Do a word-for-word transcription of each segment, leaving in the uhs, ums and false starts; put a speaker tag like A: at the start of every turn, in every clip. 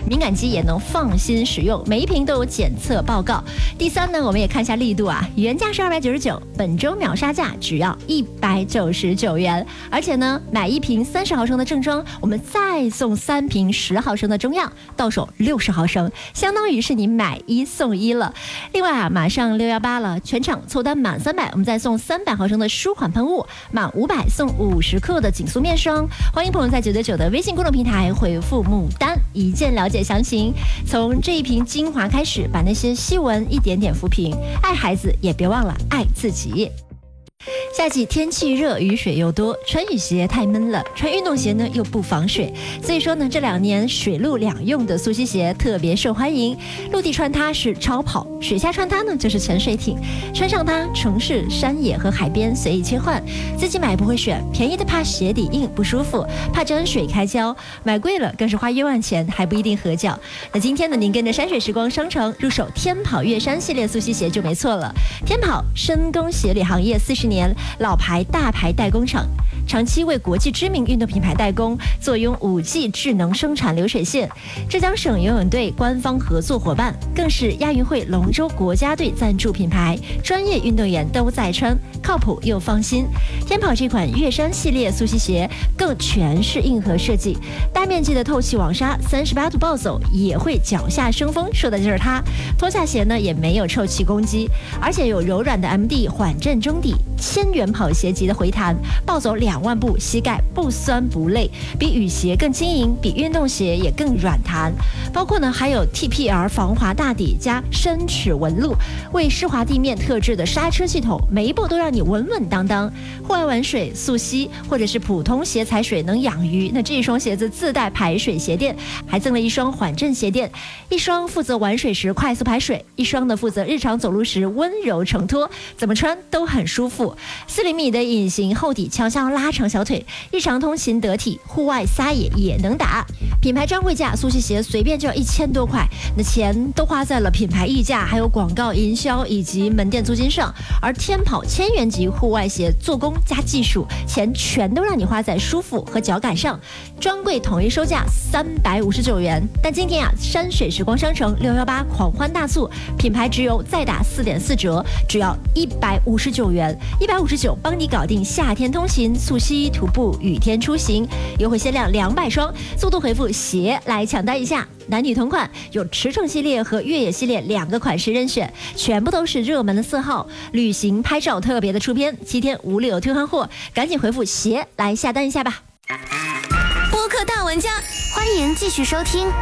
A: 敏感肌也能放心使用，每一瓶都有检测报告。第三呢，我们也看一下力度啊，原价是二百九十九，本周秒杀价只要一百九十九元，而且呢，买一瓶三十毫升的正装，我们再送三瓶十毫升的中药，到手六十毫升，相当于是你买一送一了。另外啊，马上六一八了，全场凑单满三百，我们再送三百毫升的舒缓喷雾，满五百送五十克的紧速面霜。欢迎朋友在九九九的微信公众平台回复牡丹，一键了解详情。从这一瓶精华开始，把那些细纹一点点抚平。爱孩子也别忘了爱自己。夏季天气热，雨水又多，穿雨鞋太闷了，穿运动鞋呢又不防水，所以说呢，这两年水陆两用的速吸鞋特别受欢迎。陆地穿它是超跑，水下穿它呢就是潜水艇。穿上它，城市、山野和海边随意切换。自己买不会选，便宜的怕鞋底硬不舒服，怕沾水开胶；买贵了更是花约万钱，还不一定合脚。那今天呢，您跟着山水时光商城入手天跑月山系列速吸鞋就没错了。天跑深耕鞋履行业四十年，老牌大牌代工厂，长期为国际知名运动品牌代工，坐拥五 G 智能生产流水线。浙江省游泳队官方合作伙伴，更是亚运会龙舟国家队赞助品牌，专业运动员都在穿，靠谱又放心。天跑这款月山系列速吸鞋更全是硬核设计，大面积的透气网纱，三十八度暴走也会脚下生风，说的就是它。脱下鞋呢也没有臭气攻击，而且有柔软的 M D 缓震中底，千元跑鞋级的回弹，暴走两万步膝盖不酸不累，比雨鞋更轻盈，比运动鞋也更软弹。包括呢还有 T P R 防滑大底加深齿纹路，为湿滑地面特制的刹车系统，每一步都让你稳稳当当。户外玩水、速吸或者是普通鞋踩水能养鱼，那这一双鞋子自带排水鞋垫，还赠了一双缓震鞋垫，一双负责玩水时快速排水，一双呢负责日常走路时温柔承托，怎么穿都很舒服。四厘米的隐形厚底悄悄拉长小腿，日常通勤得体，户外撒野也能打。品牌专柜价速吸鞋随便就要一千多块，那钱都花在了品牌溢价、还有广告营销以及门店租金上。而天跑千元级户外鞋做工加技术，钱全都让你花在舒服和脚感上。专柜统一收价三百五十九元，但今天啊，山水时光商城六一八狂欢大促，品牌直邮再打四点四折，只要一百五十九元，一百五十九帮你搞定夏天通勤、速吸、徒步、雨天出行，优惠限量两百双，速度回复鞋来抢单一下。男女同款，有驰骋系列和越野系列两个款式任选，全部都是热门的色号，旅行拍照特别的出片，七天无理由退换货，赶紧回复鞋来下单一下吧。
B: 播客大玩家，欢迎继续收听。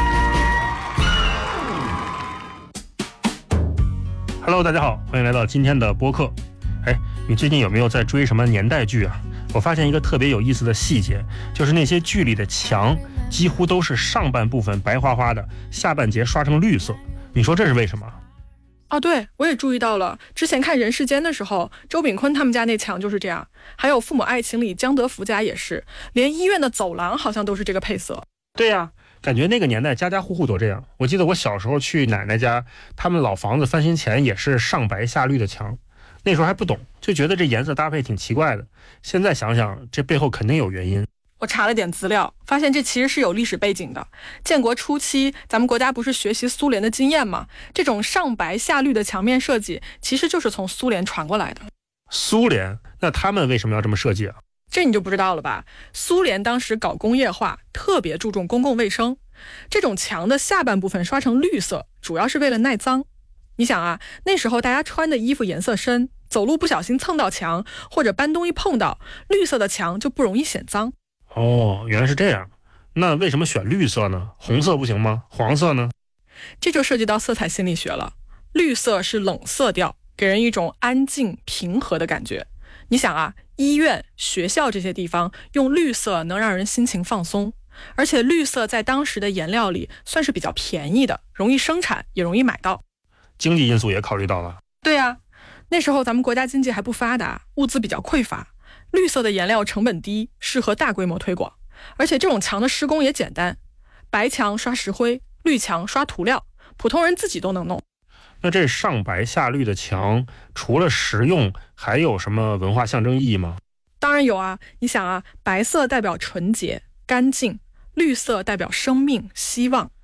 C: Hello， 大家好，欢迎来到今天的播客。哎，你最近有没有在追什么年代剧啊？我发现一个特别有意思的细节，就是那些剧里的墙几乎都是上半部分白花花的，下半截刷成绿色。你说这是为什么？
D: 哦，对，我也注意到了。之前看《人世间》的时候，周秉昆他们家那墙就是这样，还有《父母爱情》里江德福家也是，连医院的走廊好像都是这个配色。
C: 对呀、啊，感觉那个年代家家户户都这样。我记得我小时候去奶奶家，他们老房子翻新前也是上白下绿的墙。那时候还不懂，就觉得这颜色搭配挺奇怪的。现在想想，这背后肯定有原因。
D: 我查了点资料，发现这其实是有历史背景的。建国初期，咱们国家不是学习苏联的经验吗？这种上白下绿的墙面设计，其实就是从苏联传过来的。
C: 苏联？那他们为什么要这么设计啊？
D: 这你就不知道了吧？苏联当时搞工业化，特别注重公共卫生。这种墙的下半部分刷成绿色，主要是为了耐脏。你想啊，那时候大家穿的衣服颜色深，走路不小心蹭到墙，或者搬东西碰到，绿色的墙就不容易显脏。
C: 哦，原来是这样。那为什么选绿色呢？红色不行吗？黄色呢？
D: 这就涉及到色彩心理学了。绿色是冷色调，给人一种安静平和的感觉。你想啊，医院、学校这些地方用绿色能让人心情放松，而且绿色在当时的颜料里算是比较便宜的，容易生产，也容易买到。
C: 经济因素也考虑到了。
D: 对啊，那时候咱们国家经济还不发达，物资比较匮乏，绿色的颜料成本低，适合大规模推广。而且这种墙的施工也简单，白墙刷石灰，绿墙刷涂料，普通人自己都能弄。
C: 那这上白下绿的墙，除了实用，还有什么文化象征意义吗？
D: 当然有啊，你想啊，白色代表纯洁、干净，绿色代表生命、希望。